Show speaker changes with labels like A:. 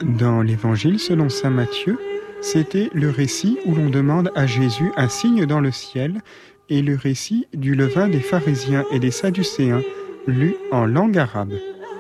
A: Dans l'Évangile selon saint Matthieu, c'était le récit où l'on demande à Jésus un signe dans le ciel et le récit du levain des pharisiens et des sadducéens, lu en langue arabe.